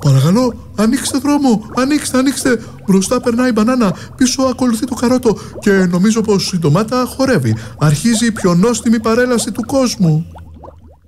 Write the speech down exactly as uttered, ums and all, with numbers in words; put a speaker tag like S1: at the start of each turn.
S1: Παρακαλώ, ανοίξτε δρόμο, ανοίξτε, ανοίξτε. Μπροστά περνάει η μπανάνα, πίσω ακολουθεί το καρότο και νομίζω πως η ντομάτα χορεύει. Αρχίζει η πιο νόστιμη παρέλαση του κόσμου.